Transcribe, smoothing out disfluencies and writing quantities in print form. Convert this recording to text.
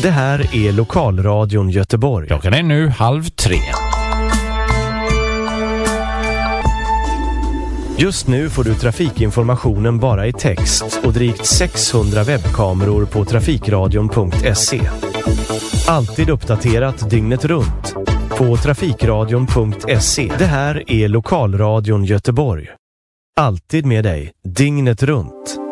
Det här är Lokalradion Göteborg. Klockan är nu 2:30. Just nu får du trafikinformationen bara i text och drygt 600 webbkameror på trafikradion.se. Alltid uppdaterat dygnet runt på trafikradion.se. Det här är Lokalradion Göteborg. Alltid med dig, dygnet runt.